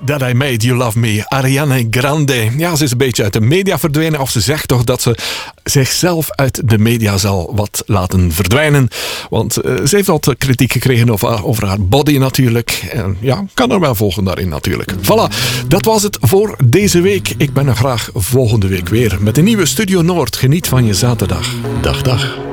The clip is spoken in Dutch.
That I Made You Love Me, Ariana Grande. Ja, ze is een beetje uit de media verdwenen, of ze zegt toch dat ze zichzelf uit de media zal wat laten verdwijnen. Want ze heeft wat kritiek gekregen over haar body natuurlijk. En ja, kan er wel volgen daarin natuurlijk. Voilà, dat was het voor deze week. Ik ben er graag volgende week weer met een nieuwe Studio Noord. Geniet van je zaterdag. Dag, dag.